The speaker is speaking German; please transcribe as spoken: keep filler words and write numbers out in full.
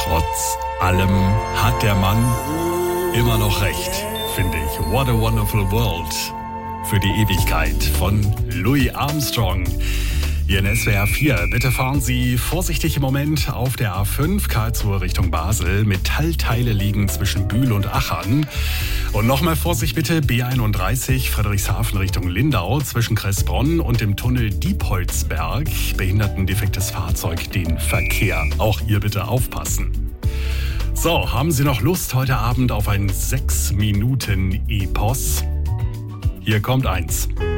Trotz allem hat der Mann immer noch recht, finde ich. What a Wonderful World für die Ewigkeit von Louis Armstrong. Hier in S W R vier. Bitte fahren Sie vorsichtig im Moment auf der A fünf Karlsruhe Richtung Basel. Metallteile liegen zwischen Bühl und Achern. Und nochmal Vorsicht bitte, B einunddreißig Friedrichshafen Richtung Lindau zwischen Kressbronn und dem Tunnel Diepholzberg. Behindertendefektes Fahrzeug den Verkehr. Auch hier bitte aufpassen. So, haben Sie noch Lust heute Abend auf ein sechs Minuten Epos? Hier kommt eins.